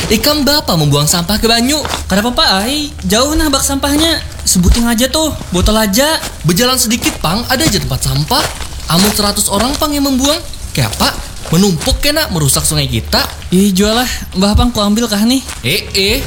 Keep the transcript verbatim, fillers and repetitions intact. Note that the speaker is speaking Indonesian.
Ikan bapak membuang sampah ke banyu. Kenapa Pak Ai? Jauh nah bak sampahnya. Sebutin aja tuh, botol aja. Berjalan sedikit pang, ada aja tempat sampah. Amun seratus orang pang yang membuang. Kayak apa? Menumpuk kena merusak sungai kita. Ih jual lah, Mbah Pang ku ambil kah nih? Eh eh